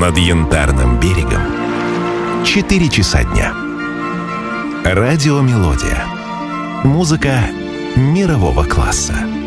над Янтарным берегом 4 часа дня. Радиомелодия. Музыка мирового класса.